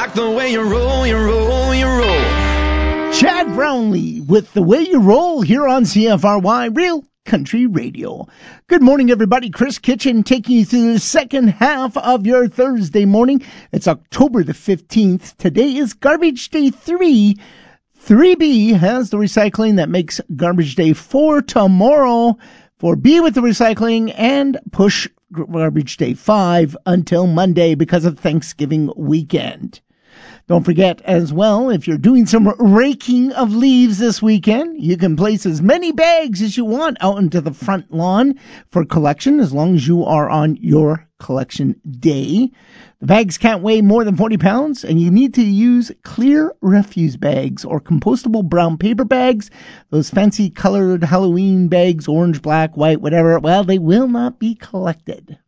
like the way you roll, you roll, you roll. Chad Brownlee with The Way You Roll here on CFRY Real Country Radio. Good morning, everybody. Chris Kitchen taking you through the second half of your Thursday morning. It's October the 15th. Today is Garbage Day 3. 3B has the recycling that makes Garbage Day 4 tomorrow. 4B with the recycling, and push Garbage Day 5 until Monday because of Thanksgiving weekend. Don't forget as well, if you're doing some raking of leaves this weekend, you can place as many bags as you want out into the front lawn for collection as long as you are on your collection day. The bags can't weigh more than 40 pounds, and you need to use clear refuse bags or compostable brown paper bags. Those fancy colored Halloween bags, orange, black, white, whatever, well, they will not be collected.